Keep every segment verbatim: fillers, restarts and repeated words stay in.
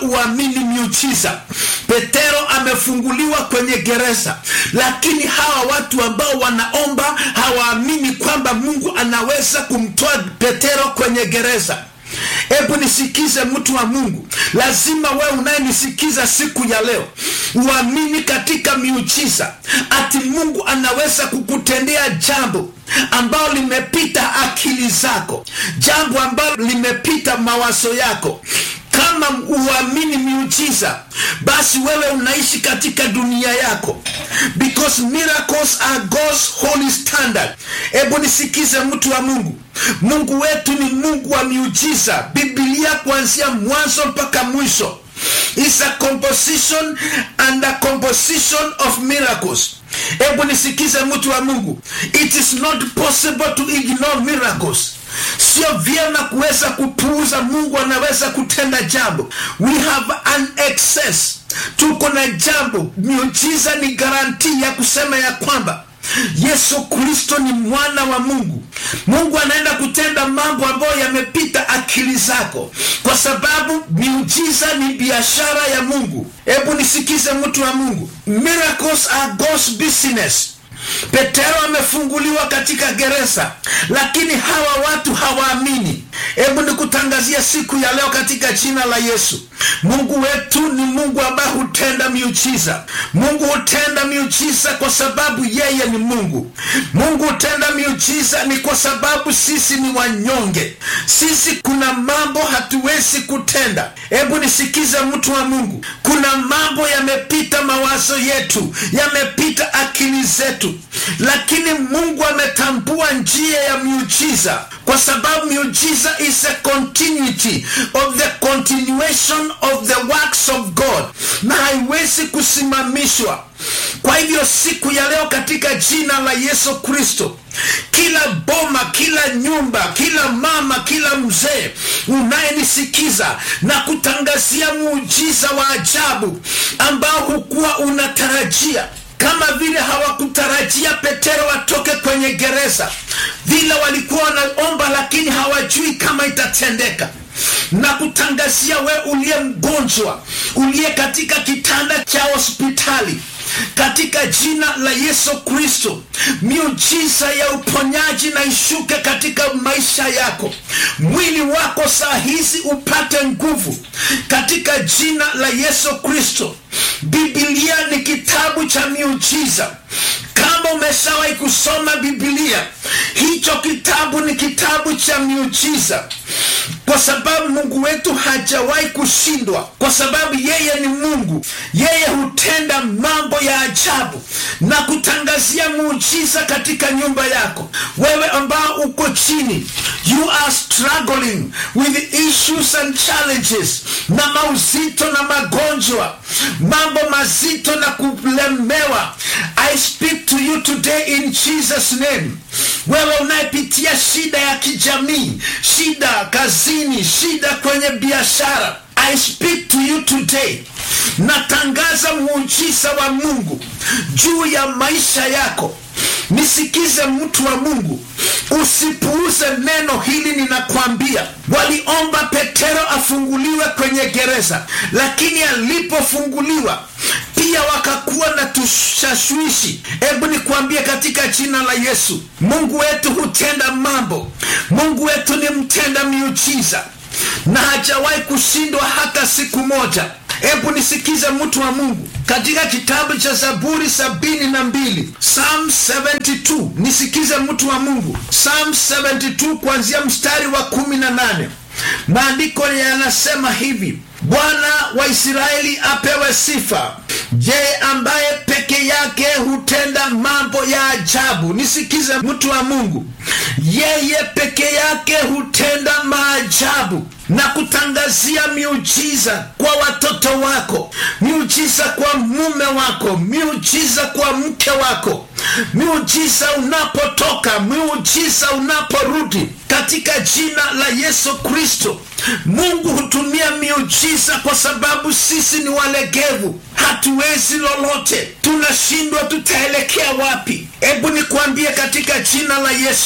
uamini miujiza. Petero amefunguliwa kwenye gereza, lakini hawa watu ambao wanaomba hawaamini kwamba Mungu anaweza kumtoa Petero kwenye gereza. Hebu nisikize mtu wa Mungu, lazima wewe unayenisikiza siku ya leo uamini katika miujiza, ati Mungu anaweza kukutendea jambo ambalo limepita akili zako, jambo ambalo limepita mawazo yako. Kama uamini miujiza, basi wewe unaishi katika dunia yako, because miracles are God's holy standard. Hebu nisikize mtu wa Mungu, Mungu wetu ni Mungu wa miujiza. Biblia kuanzia mwanzo mpaka mwisho is a composition and a composition of miracles. Hebu nisikize mtu wa Mungu, it is not possible to ignore miracles. Sio vyema kuweza kupuuza Mungu anaweza kutenda jambo. We have an excess. Tuko na jambo. Miujiza ni garanti ya kusema ya kwamba Yesu Kristo ni mwana wa Mungu. Mungu anaenda kutenda mambo ambayo yamepita akili zako, kwa sababu miujiza ni biashara ya Mungu. Hebu nisikize mtu wa Mungu, miracles are God's business. Petero amefunguliwa katika gereza, lakini hawa watu hawaamini. Hebu nikutangazia siku ya leo katika jina la Yesu, Mungu wetu ni Mungu ambaye hutenda miujiza. Mungu hutenda miujiza kwa sababu yeye ni Mungu. Mungu hutenda miujiza ni kwa sababu sisi ni wanyonge. Sisi kuna mambo hatuwezi kutenda. Hebu nisikize mtu wa Mungu, kuna mambo yamepita mawazo yetu, yamepita akili zetu, lakini Mungu ametambua njia ya miujiza, kwa sababu miujiza is a continuity of the continuation of the works of God, na haiwezi kusimamishwa. Kwa hivyo siku ya leo katika jina la Yesu Kristo, kila boma, kila nyumba, kila mama, kila mzee unayenisikiza, na kutangazia muujiza wa ajabu ambao hukuwa unatarajia. Kama vile hawakutarajia Petero atoke kwenye gereza, vile walikuwa wanaomba lakini hawajui kama itatendeka. Na kutangazia we uliye mgonjwa, uliye katika kitanda cha hospitali, katika jina la Yesu Kristo, miujiza ya uponyaji na ishuke katika maisha yako. Mwili wako saa hizi upate nguvu katika jina la Yesu Kristo. Biblia ni kitabu cha miujiza. Kama umeshawahi kusoma Biblia, hicho kitabu ni kitabu cha miujiza, kwa sababu Mungu wetu hajawahi kushindwa, kwa sababu yeye ni Mungu. Yeye hutenda mambo ya ajabu na kutangazia muujiza katika nyumba yako. Wewe ambao uko chini, you are struggling with issues and challenges, na mauzito na magonjwa, mambo mazito na kulemewa, I speak to you today in Jesus name. Wewe unayepitia shida ya kijamii, shida kazini, shida kwenye biashara, I speak to you today. Natangaza muujiza wa Mungu juu ya maisha yako. Nisikize mtu wa Mungu, usipuuze neno hili ninakwambia. Waliomba Petero afunguliwe kwenye gereza, lakini alipofunguliwa pia wakakuwa na tushashwishi. Hebu nikwambie katika jina la Yesu, Mungu wetu hutenda mambo. Mungu wetu ni mtenda miujiza na hajawahi kushindwa hata siku moja. Hebu nisikize mtu wa Mungu, katika kitabu cha Zaburi sabini na mbili, Psalm seventy two, nisikize mtu wa Mungu, Psalm seventy two kuanzia mstari wa kumi na nane. Maandiko yanasema hivi: Bwana wa Israeli apewe sifa, je ambaye peke yake hutenda mambo ya ajabu. Nisikize mtu wa Mungu, yeye peke yake hutenda maajabu na kutangazia miujiza kwa watoto wako, miujiza kwa mume wako, miujiza kwa mke wako, miujiza unapotoka, miujiza unaporudi, katika jina la Yesu Kristo. Mungu hutumia miujiza kwa sababu sisi ni walegevu, hatuwezi lolote, tunashindwa tutaelekea wapi. Hebu nikwambie katika jina la Yesu,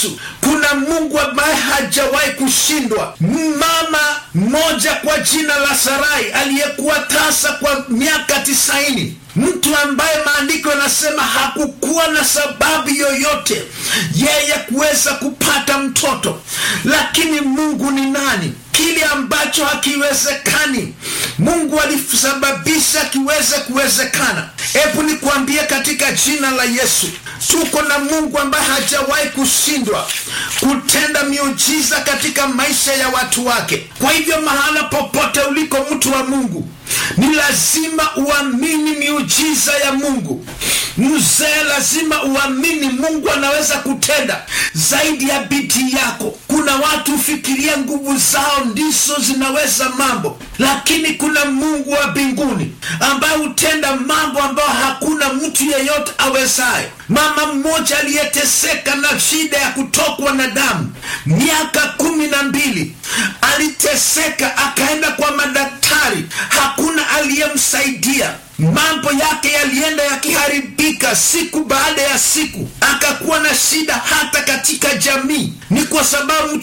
Kuna Mungu ambaye hajawahi kushindwa. Mama mmoja kwa jina la Sarai aliyekuwa tasa kwa miaka tisaini, mtu ambaye maandiko yanasema hakukuwa na sababu yoyote yeye kuweza kupata mtoto, lakini Mungu ni nani? Kile ambacho hakiwezekani Mungu alisababisha kiweze kuwezekana. Hebu nikwambie katika jina la Yesu, tuko na Mungu ambaye hajawahi kushindwa kutenda miujiza katika maisha ya watu wake. Kwa hivyo mahala popote uliko mtu wa Mungu, ni lazima uamini miujiza ya Mungu. Mzee, lazima uamini Mungu anaweza kutenda zaidi ya bidii yako. Kuna watu fikiria nguvu zao ndizo zinaweza mambo, lakini kuna Mungu wa mbinguni ambaye hutenda mambo ambayo hakuna mtu yeyote awezaye. Mama mmoja aliyeteseka na shida ya kutokwa na damu miaka kumi na mbili, aliteseka akaenda kwa madaktari, hakuna aliyemsaidia. Mambo yake yalienda yakiharibika siku baada ya siku, akakuwa na shida hata katika jamii. Ni kwa sababu